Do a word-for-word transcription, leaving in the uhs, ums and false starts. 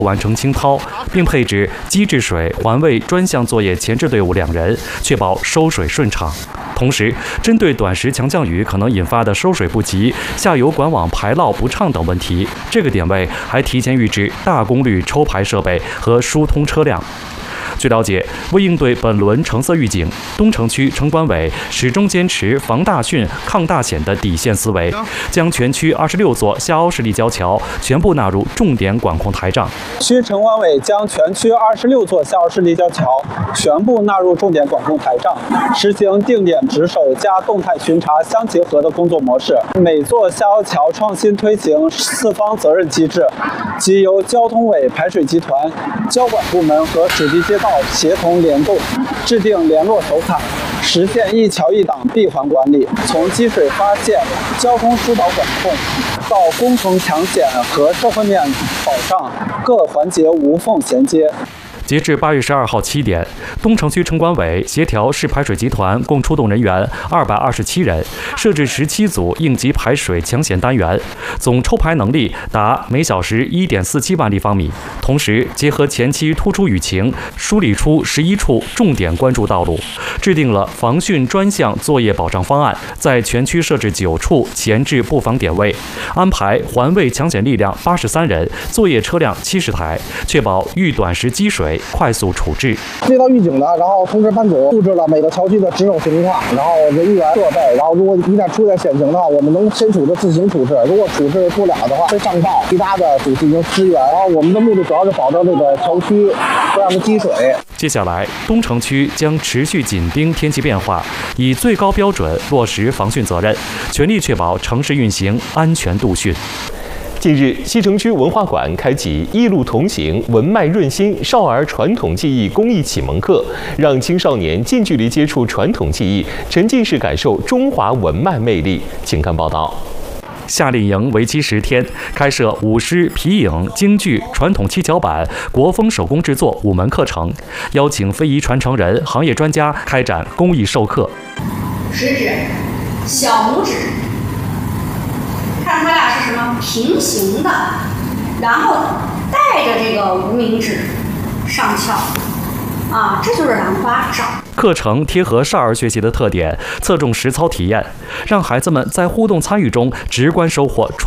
完成清掏，并配置机制水环卫专项作业前置队伍两人，确保收水顺畅。同时，针对短时强降雨可能引发的收水不及、下游管网排涝不畅等问题，这个点位还提前预置大功率抽排设备和疏通车辆。据了解，为应对本轮橙色预警，东城区城管委始终坚持防大汛、抗大险的底线思维，将全区二十六座下凹式立交桥全部纳入重点管控台账。 区城管委将全区二十六座下凹式立交桥全部纳入重点管控台账，实行定点值守加动态巡查相结合的工作模式。每座下凹桥创新推行四方责任机制，即由交通委排水集团、交管部门和属地街道协同联动，制定联络手卡，实现一桥一档闭环管理。从积水发现、交通疏导管控到工程抢险和社会面保障，各环节无缝衔接。 截至八月十二号七点，东城区城管委协调市排水集团共出动人员二百二十七人，设置十七组应急排水抢险单元，总抽排能力达每小时一点四七万立方米。同时，结合前期突出雨情，梳理出十一处重点关注道路，制定了防汛专项作业保障方案，在全区设置九处前置布防点位，安排环卫抢险力量八十三人，作业车辆七十台，确保遇短时积水快速处置。 接到预警的，然后通知班组布置了每个桥区的值守情况，然后人员设备，然后如果一旦出现险情的话，我们能先处置自行处置，如果处置不了的话，会上报其他的组进行支援。然后我们的目的主要是保证这个桥区不让它积水。 接下来，东城区将持续紧盯天气变化，以最高标准落实防汛责任，全力确保城市运行安全度汛。 近日，西城区文化馆开启“一路同行，文脉润心”少儿传统技艺公益启蒙课，让青少年近距离接触传统技艺，沉浸式感受中华文脉魅力。请看报道。 夏令营为期十天，开设舞狮、皮影、京剧、传统七巧板、国风手工制作五门课程，邀请非遗传承人、行业专家开展公益授课。 食指、小拇指。看它俩是什么平行的，然后带着这个无名指上翘，啊，这就是兰花掌。 课程贴合少儿学习的特点，侧重实操体验，让孩子们在互动参与中直观收获